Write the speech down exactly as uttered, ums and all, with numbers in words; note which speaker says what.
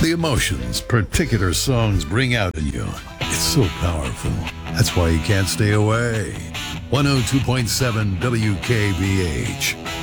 Speaker 1: the emotions particular songs bring out in you. It's so powerful. That's why you can't stay away. one oh two point seven W K B H.